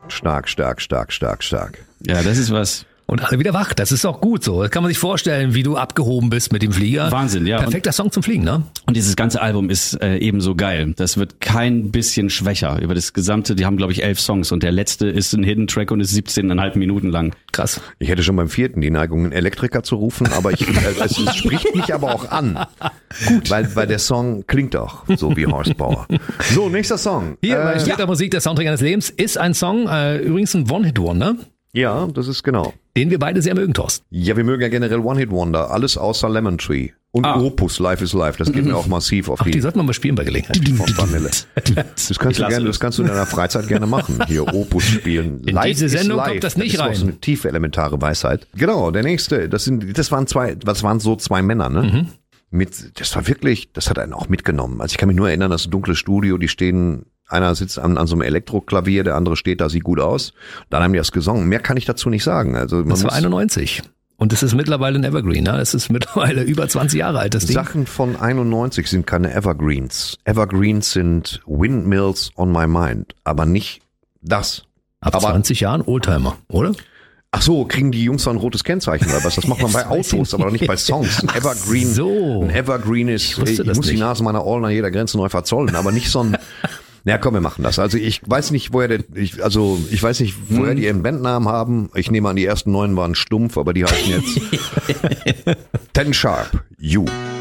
Stark. Ja, das ist was. Und alle wieder wach, das ist auch gut so. Das kann man sich vorstellen, wie du abgehoben bist mit dem Flieger. Wahnsinn, ja. Perfekter Song zum Fliegen, ne? Und dieses ganze Album ist ebenso geil. Das wird kein bisschen schwächer über das gesamte. Die haben, glaube ich, 11 Songs und der letzte ist ein Hidden Track und ist 17,5 Minuten lang. Krass. Ich hätte schon beim 4. die Neigung, einen Elektriker zu rufen, aber es spricht mich aber auch an. Gut. Weil der Song klingt auch so wie Horsepower. So, nächster Song. Hier bei Später Musik, der Soundtrack eines Lebens, ist ein Song, übrigens ein One-Hit-Wonder. Ja, das ist genau. Den wir beide sehr mögen, Thorsten. Ja, wir mögen ja generell One-Hit-Wonder, alles außer Lemon Tree. Und Opus, Life is Life, das geht mir auch massiv auf Die sollten wir mal spielen bei Gelegenheit. von Vanille. Das kannst du in deiner Freizeit gerne machen. Hier Opus spielen. In diese Sendung kommt das nicht rein. Das ist auch so eine tiefe, elementare Weisheit. Genau, der nächste, das waren so zwei Männer, ne? Das hat einen auch mitgenommen. Also ich kann mich nur erinnern, das dunkle Studio, die stehen, einer sitzt an so einem Elektroklavier, der andere steht da, sieht gut aus. Dann haben die das gesungen. Mehr kann ich dazu nicht sagen. Also Das war 91. Und es ist mittlerweile ein Evergreen, ne? Es ist mittlerweile über 20 Jahre alt, das Ding. Sachen von 91 sind keine Evergreens. Evergreens sind Windmills on my mind, aber nicht das. Ab 20 Jahren Oldtimer, oder? Ach so, kriegen die Jungs da ein rotes Kennzeichen oder was? Das macht man bei Autos, aber nicht bei Songs. Ein Evergreen, ein Evergreen ist, ich muss die Nase meiner Ohren an jeder Grenze neu verzollen, aber nicht so ein... Ja, komm, wir machen das. Also ich weiß nicht, woher die ihren Bandnamen haben. Ich nehme an, die ersten 9 waren stumpf, aber die heißen jetzt 10 Sharp, You.